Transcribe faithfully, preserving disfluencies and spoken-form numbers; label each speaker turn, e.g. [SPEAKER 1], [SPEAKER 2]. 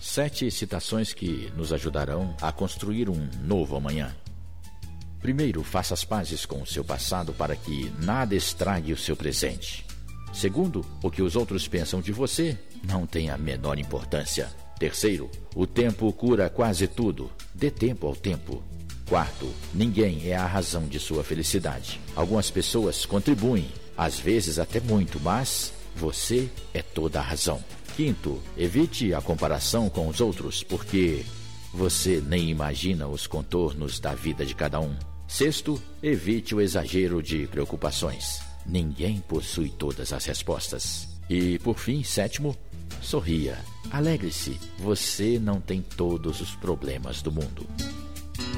[SPEAKER 1] Sete citações que nos ajudarão a construir um novo amanhã. Primeiro, faça as pazes com o seu passado para que nada estrague o seu presente. Segundo, o que os outros pensam de você não tem a menor importância. Terceiro, o tempo cura quase tudo. Dê tempo ao tempo. Quarto, ninguém é a razão de sua felicidade. Algumas pessoas contribuem, às vezes até muito, mas você é toda a razão. Quinto, evite a comparação com os outros, porque você nem imagina os contornos da vida de cada um. Sexto, evite o exagero de preocupações. Ninguém possui todas as respostas. E, por fim, sétimo, sorria. Alegre-se. Você não tem todos os problemas do mundo.